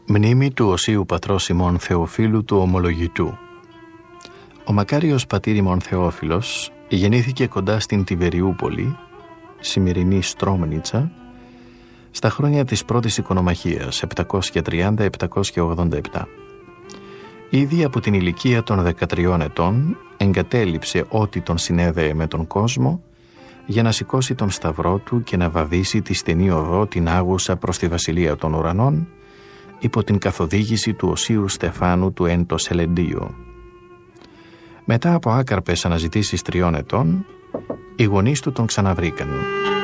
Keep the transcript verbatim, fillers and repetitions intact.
Μνήμη του Οσίου Πατρός ημών Θεοφύλου του Ομολογητού. Ο μακάριος πατήρ ημών Θεόφιλος γεννήθηκε κοντά στην Τιβεριούπολη, σημερινή Στρόμνιτσα, στα χρόνια της πρώτης οικονομαχίας επτακόσια τριάντα με επτακόσια ογδόντα επτά. Ήδη από την ηλικία των δεκατριών ετών εγκατέλειψε ό,τι τον συνέδεε με τον κόσμο για να σηκώσει τον σταυρό του και να βαδίσει τη στενή οδό την άγουσα προς τη Βασιλεία των Ουρανών υπό την καθοδήγηση του Οσίου Στεφάνου του εν το Σελεντίο. Μετά από άκαρπες αναζητήσεις τριών ετών, οι γονείς του τον ξαναβρήκαν.